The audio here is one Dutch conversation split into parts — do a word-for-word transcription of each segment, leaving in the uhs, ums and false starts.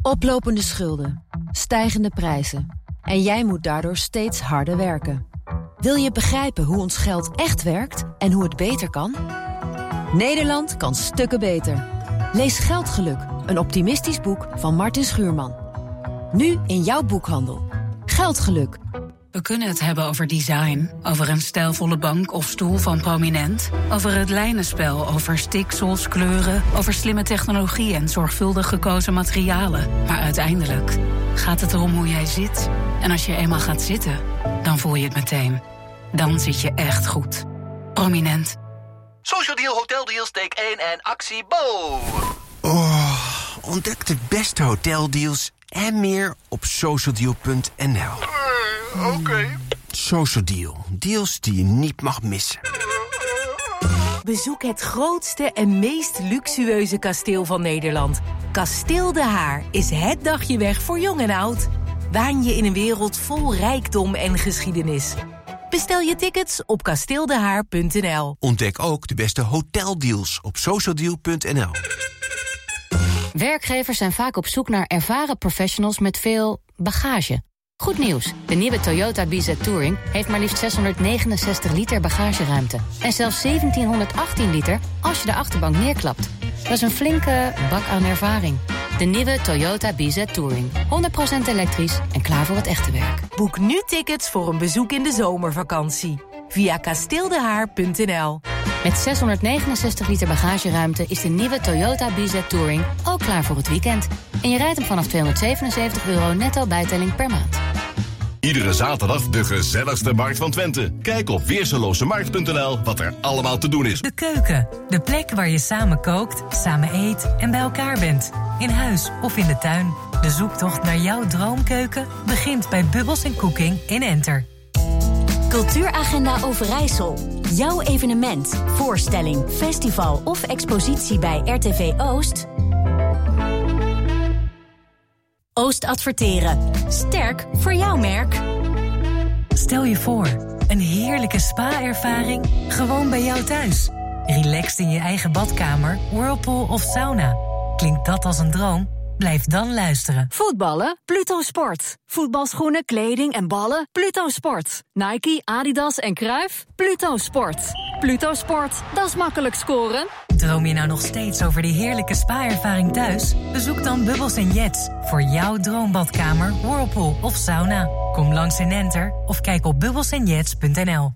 Oplopende schulden, stijgende prijzen. En jij moet daardoor steeds harder werken. Wil je begrijpen hoe ons geld echt werkt en hoe het beter kan? Nederland kan stukken beter. Lees Geldgeluk, een optimistisch boek van Martin Schuurman. Nu in jouw boekhandel. Geldgeluk. We kunnen het hebben over design, over een stijlvolle bank of stoel van Prominent, over het lijnenspel, over stiksels, kleuren, over slimme technologie en zorgvuldig gekozen materialen. Maar uiteindelijk gaat het erom hoe jij zit. En als je eenmaal gaat zitten, dan voel je het meteen. Dan zit je echt goed. Prominent. Social Deal, Hotel Deals, take één en actie Bo! Oh, ontdek de beste hoteldeals en meer op socialdeal punt n l. Uh, Oké. Okay. Social Deal. Deals die je niet mag missen. Bezoek het grootste en meest luxueuze kasteel van Nederland. Kasteel De Haar is het dagje weg voor jong en oud. Waan je in een wereld vol rijkdom en geschiedenis. Bestel je tickets op kasteeldehaar punt n l. Ontdek ook de beste hoteldeals op socialdeal punt n l. Werkgevers zijn vaak op zoek naar ervaren professionals met veel bagage. Goed nieuws, de nieuwe Toyota B Z Touring heeft maar liefst zeshonderdnegenenzestig liter bagageruimte. En zelfs zeventienhonderdachttien liter als je de achterbank neerklapt. Dat is een flinke bak aan ervaring. De nieuwe Toyota B Z Touring. honderd procent elektrisch en klaar voor het echte werk. Boek nu tickets voor een bezoek in de zomervakantie. Via kasteeldehaar punt n l. Met zeshonderdnegenenzestig liter bagageruimte is de nieuwe Toyota B Z Touring ook klaar voor het weekend. En je rijdt hem vanaf tweehonderdzevenenzeventig euro netto bijtelling per maand. Iedere zaterdag de gezelligste markt van Twente. Kijk op weerselozemarkt punt n l wat er allemaal te doen is. De keuken, de plek waar je samen kookt, samen eet en bij elkaar bent. In huis of in de tuin. De zoektocht naar jouw droomkeuken begint bij Bubbles en Cooking in Enter. Cultuuragenda Overijssel. Jouw evenement, voorstelling, festival of expositie bij R T V Oost? Oost Adverteren. Sterk voor jouw merk. Stel je voor, een heerlijke spa-ervaring gewoon bij jou thuis. Relaxed in je eigen badkamer, whirlpool of sauna. Klinkt dat als een droom? Blijf dan luisteren. Voetballen? Pluto Sport. Voetbalschoenen, kleding en ballen? Pluto Sport. Nike, Adidas en Cruijff? Pluto Sport. Pluto Sport, dat is makkelijk scoren. Droom je nou nog steeds over die heerlijke spa-ervaring thuis? Bezoek dan Bubbles en Jets voor jouw droombadkamer, whirlpool of sauna. Kom langs in Enter of kijk op bubbles en jets punt n l.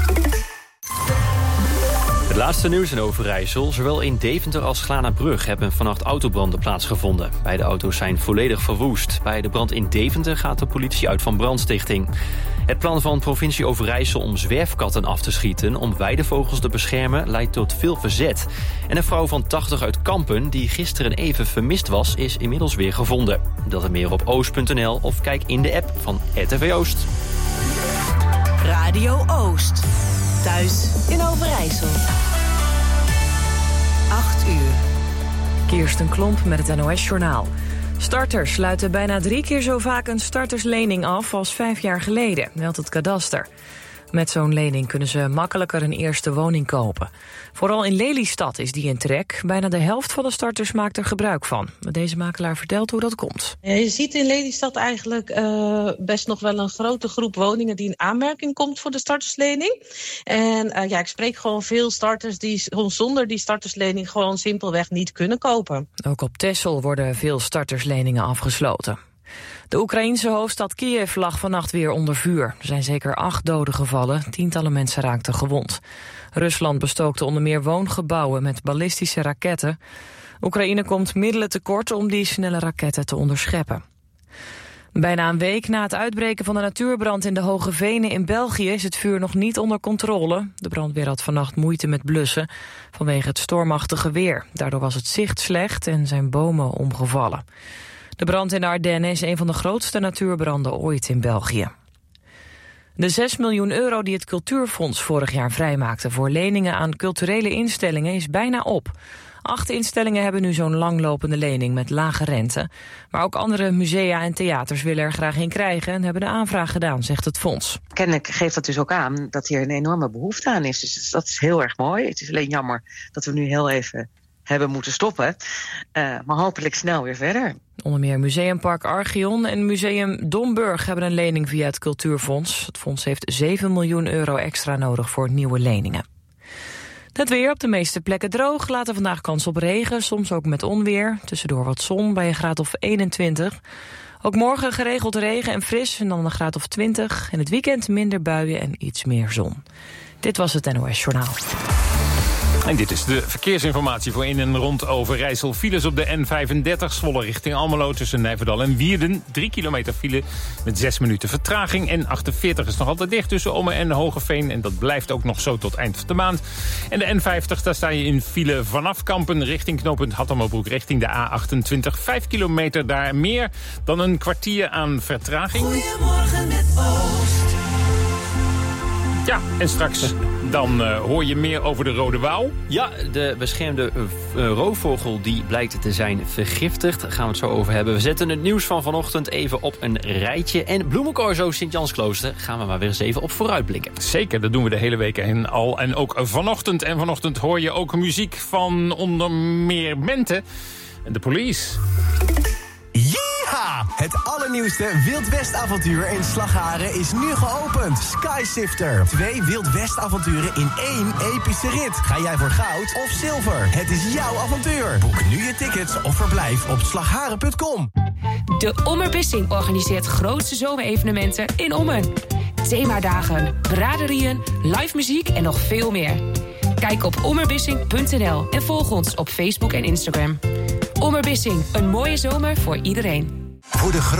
Het laatste nieuws in Overijssel. Zowel in Deventer als Glanerbrug hebben vannacht autobranden plaatsgevonden. Beide auto's zijn volledig verwoest. Bij de brand in Deventer gaat de politie uit van brandstichting. Het plan van provincie Overijssel om zwerfkatten af te schieten om weidevogels te beschermen leidt tot veel verzet. En een vrouw van tachtig uit Kampen, die gisteren even vermist was, is inmiddels weer gevonden. Dat en meer op oost punt n l of kijk in de app van R T V Oost. Radio Oost. Thuis in Overijssel. acht uur. Kirsten Klomp met het N O S-journaal. Starters sluiten bijna drie keer zo vaak een starterslening af als vijf jaar geleden, meldt het kadaster. Met zo'n lening kunnen ze makkelijker een eerste woning kopen. Vooral in Lelystad is die in trek. Bijna de helft van de starters maakt er gebruik van. Deze makelaar vertelt hoe dat komt. Ja, je ziet in Lelystad eigenlijk uh, best nog wel een grote groep woningen die in aanmerking komt voor de starterslening. En uh, ja, ik spreek gewoon veel starters die zonder die starterslening gewoon simpelweg niet kunnen kopen. Ook op Texel worden veel startersleningen afgesloten. De Oekraïense hoofdstad Kiev lag vannacht weer onder vuur. Er zijn zeker acht doden gevallen, tientallen mensen raakten gewond. Rusland bestookte onder meer woongebouwen met ballistische raketten. Oekraïne komt middelen tekort om die snelle raketten te onderscheppen. Bijna een week na het uitbreken van de natuurbrand in de Hoge Venen in België is het vuur nog niet onder controle. De brandweer had vannacht moeite met blussen vanwege het stormachtige weer. Daardoor was het zicht slecht en zijn bomen omgevallen. De brand in de Ardennen is een van de grootste natuurbranden ooit in België. De zes miljoen euro die het Cultuurfonds vorig jaar vrijmaakte voor leningen aan culturele instellingen is bijna op. Acht instellingen hebben nu zo'n langlopende lening met lage rente. Maar ook andere musea en theaters willen er graag in krijgen en hebben de aanvraag gedaan, zegt het fonds. Kennelijk geeft dat dus ook aan dat hier een enorme behoefte aan is. Dus dat is heel erg mooi. Het is alleen jammer dat we nu heel even hebben moeten stoppen. Uh, maar hopelijk snel weer verder. Onder meer Museumpark Archeon en Museum Domburg hebben een lening via het Cultuurfonds. Het fonds heeft zeven miljoen euro extra nodig voor nieuwe leningen. Het weer op de meeste plekken droog. Later vandaag kans op regen, soms ook met onweer. Tussendoor wat zon bij een graad of eenentwintig. Ook morgen geregeld regen en fris en dan een graad of twintig. In het weekend minder buien en iets meer zon. Dit was het N O S Journaal. En dit is de verkeersinformatie voor in en rond Overijssel. Files op de N vijfendertig, Zwolle richting Almelo tussen Nijverdal en Wierden. Drie kilometer file met zes minuten vertraging. N achtenveertig is nog altijd dicht tussen Ommen en Hogeveen. En dat blijft ook nog zo tot eind van de maand. En de N vijftig, daar sta je in file vanaf Kampen richting knooppunt Hattemobroek richting de A achtentwintig. Vijf kilometer daar meer dan een kwartier aan vertraging. Goedemorgen met Oost. Ja, en straks dan uh, hoor je meer over de rode wouw. Ja, de beschermde uh, roofvogel die blijkt te zijn vergiftigd. Daar gaan we het zo over hebben. We zetten het nieuws van vanochtend even op een rijtje. En Bloemencorso Sint-Jansklooster gaan we maar weer eens even op vooruitblikken. Zeker, dat doen we de hele week heen al. En ook vanochtend. En vanochtend hoor je ook muziek van onder meer Mente en de Police. Yeeha! Het allernieuwste Wild West avontuur in Slagharen is nu geopend. Skysifter. Twee Wild West avonturen in één epische rit. Ga jij voor goud of zilver? Het is jouw avontuur. Boek nu je tickets of verblijf op slagharen punt com. De Ommerbissing organiseert grootste zomerevenementen in Ommen. Themadagen, braderieën, live muziek en nog veel meer. Kijk op ommerbissing punt n l en volg ons op Facebook en Instagram. Ommerbissing, een mooie zomer voor iedereen. Voor de